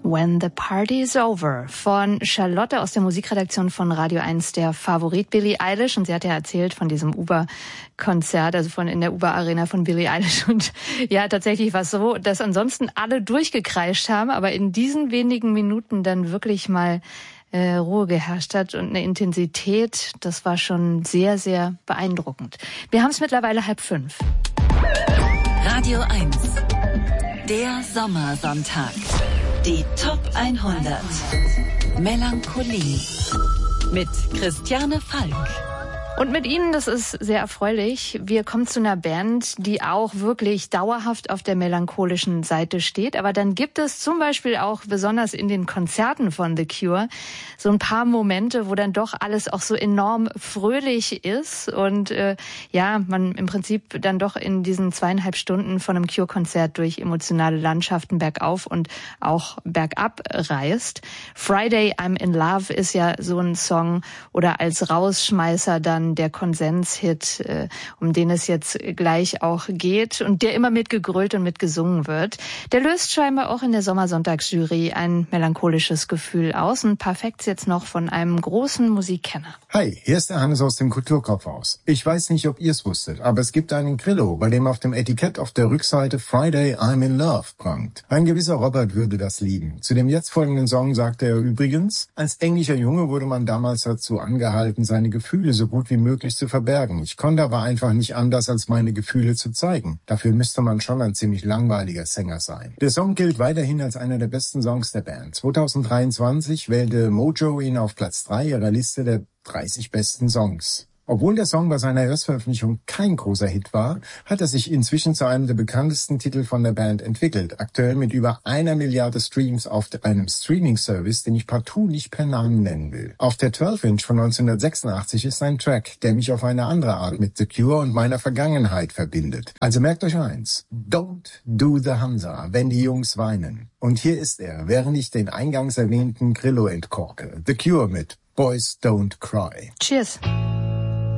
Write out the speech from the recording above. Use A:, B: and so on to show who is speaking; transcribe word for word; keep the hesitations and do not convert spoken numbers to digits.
A: When the Party's Over von Charlotte aus der Musikredaktion von Radio eins, der Favorit Billie Eilish. Und sie hat ja erzählt von diesem Uber-Konzert, also von in der Uber-Arena von Billie Eilish. Und ja, tatsächlich war es so, dass ansonsten alle durchgekreischt haben, aber in diesen wenigen Minuten dann wirklich mal äh, Ruhe geherrscht hat und eine Intensität. Das war schon sehr, sehr beeindruckend. Wir haben es mittlerweile halb fünf.
B: Radio eins, der Sommersonntag. Die Top hundert. Melancholie mit Christiane Falk.
A: Und mit Ihnen, das ist sehr erfreulich. Wir kommen zu einer Band, die auch wirklich dauerhaft auf der melancholischen Seite steht. Aber dann gibt es zum Beispiel auch, besonders in den Konzerten von The Cure, so ein paar Momente, wo dann doch alles auch so enorm fröhlich ist. Und äh, ja, man im Prinzip dann doch in diesen zweieinhalb Stunden von einem Cure-Konzert durch emotionale Landschaften bergauf und auch bergab reist. Friday, I'm in Love ist ja so ein Song, oder als Rausschmeißer dann der Konsenshit, äh, um den es jetzt gleich auch geht und der immer mitgegrölt und mitgesungen wird. Der löst scheinbar auch in der Sommersonntagsjury ein melancholisches Gefühl aus. Ein paar Facts jetzt noch von einem großen Musikkenner.
C: Hi, hier ist der Hannes aus dem Kulturkaufhaus. Ich weiß nicht, ob ihr es wusstet, aber es gibt einen Grillo, bei dem auf dem Etikett auf der Rückseite Friday I'm in Love prangt. Ein gewisser Robert würde das lieben. Zu dem jetzt folgenden Song sagte er übrigens: Als englischer Junge wurde man damals dazu angehalten, seine Gefühle so gut wie möglich zu verbergen. Ich konnte aber einfach nicht anders, als meine Gefühle zu zeigen. Dafür müsste man schon ein ziemlich langweiliger Sänger sein. Der Song gilt weiterhin als einer der besten Songs der Band. zwanzig dreiundzwanzig wählte Mojo ihn auf Platz drei ihrer Liste der dreißig besten Songs. Obwohl der Song bei seiner Erstveröffentlichung kein großer Hit war, hat er sich inzwischen zu einem der bekanntesten Titel von der Band entwickelt. Aktuell mit über einer Milliarde Streams auf einem Streaming-Service, den ich partout nicht per Namen nennen will. Auf der zwölf Inch von neunzehnhundertsechsundachtzig ist ein Track, der mich auf eine andere Art mit The Cure und meiner Vergangenheit verbindet. Also merkt euch eins: Don't do the Hansa, wenn die Jungs weinen. Und hier ist er, während ich den eingangs erwähnten Grillo entkorke. The Cure mit Boys Don't Cry.
A: Cheers.